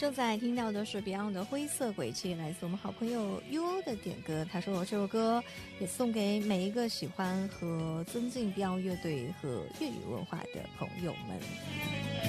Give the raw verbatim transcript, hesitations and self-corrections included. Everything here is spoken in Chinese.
正在听到的是 Beyond 的灰色轨迹，来自我们好朋友 U O 的点歌。他说这首歌也送给每一个喜欢和尊敬 Beyond 乐队和粤语文化的朋友们。